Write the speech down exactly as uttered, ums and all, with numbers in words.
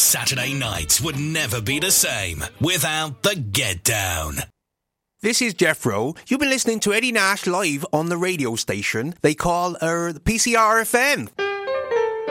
Saturday nights would never be the same without the Get Down. This is Jeff Rowe. You've been listening to Eddie Nash live on the radio station they call uh, P C R F M.